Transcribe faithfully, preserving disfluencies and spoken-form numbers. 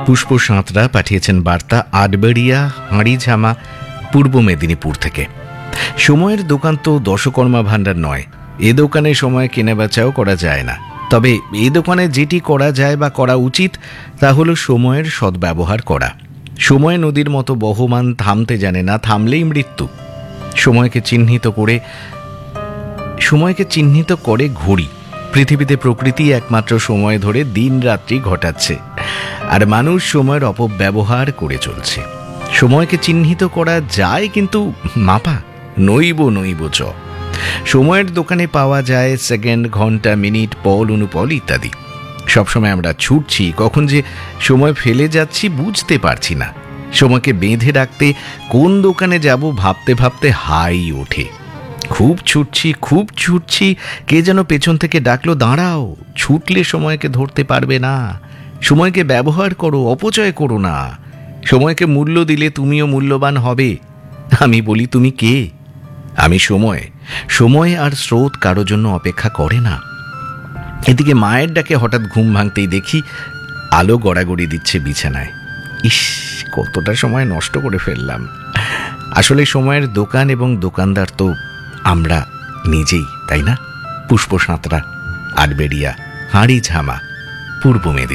পুষ্প সাঁতরা পাঠিয়েছেন বার্তা আটবেড়িয়া হাঁড়িঝামা পূর্ব মেদিনীপুর থেকে। সময়ের দোকান তো দশকর্মা ভাণ্ডার নয়, এ দোকানে সময় কেনাবেচাও করা যায় না। তবে এই দোকানে যেটি করা যায় বা করা উচিত তা হলো সময়ের সদ্ব্যবহার করা। সময় নদীর মতো বহমান, থামতে জানে না, থামলেই মৃত্যু। সময়কে চিহ্নিত করে সময়কে চিহ্নিত করে ঘড়ি। পৃথিবীতে প্রকৃতি একমাত্র সময় ধরে দিন রাত্রি ঘটাচ্ছে, আর মানুষ সময়ের অপব্যবহার করে চলছে। সময়কে চিহ্নিত করা যায়, কিন্তু মাপা নইব নইব চ। সময়ের দোকানে পাওয়া যায় সেকেন্ড, ঘন্টা, মিনিট, পল, অনুপল ইত্যাদি। সবসময় আমরা ছুটছি, কখন যে সময় ফেলে যাচ্ছি বুঝতে পারছি না। সময়কে বেঁধে রাখতে কোন দোকানে যাব ভাবতে ভাবতে হাই ওঠে। খুব ছুটছি খুব ছুটছি কে যেন পেছন থেকে ডাকলো, দাঁড়াও, ছুটলে সময়কে ধরতে পারবে না। সময়কে ব্যবহার করো, অপচয় করো না। সময়কে মূল্য দিলে তুমিও মূল্যবান হবে। আমি বলি, তুমি কে? আমি সময়। সময় আর স্রোত কারো জন্য অপেক্ষা করে না। এদিকে মায়ের ডাকে হঠাৎ ঘুম ভাঙতেই দেখি আলো গড়াগড়ি দিচ্ছে বিছানায়। ইস, কতটা সময় নষ্ট করে ফেললাম। আসলে সময়ের দোকান এবং দোকানদার তো আমরা নিজেই, তাই না? পুষ্প সাঁতরা, আটবেড়িয়া হাঁড়িঝামা, পূর্ব মেদিনীপুর।